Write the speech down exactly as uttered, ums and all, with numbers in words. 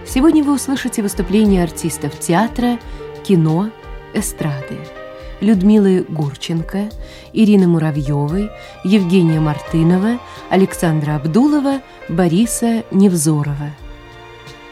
Сегодня вы услышите выступления артистов театра, кино, эстрады. Людмилы Гурченко, Ирины Муравьевой, Евгения Мартынова, Александра Абдулова, Бориса Невзорова.